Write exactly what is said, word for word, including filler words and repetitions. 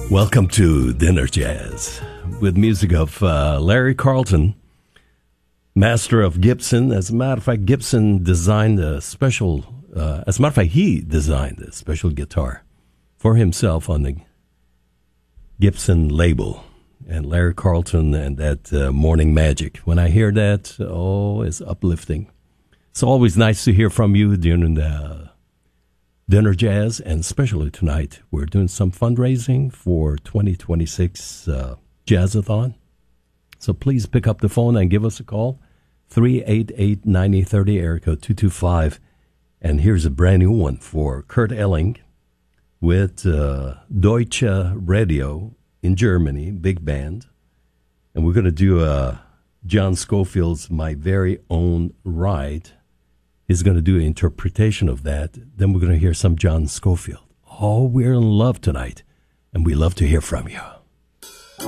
Welcome to Dinner Jazz with music of uh, Larry Carlton, master of Gibson. As a matter of fact, Gibson designed a special, uh, as a matter of fact, he designed a special guitar for himself on the Gibson label. And Larry Carlton and that uh, Morning Magic. When I hear that, oh, it's uplifting. It's always nice to hear from you during the Dinner Jazz, and especially tonight, we're doing some fundraising for twenty twenty-six uh, Jazzathon. So please pick up the phone and give us a call, three eight eight, nine zero three zero, area code two two five. And here's a brand new one for Kurt Elling with uh, Deutsche Radio in Germany, big band. And we're going to do uh, John Scofield's My Very Own Ride. He's going to do an interpretation of that. Then we're going to hear some John Scofield. Oh, we're in love tonight, and we love to hear from you.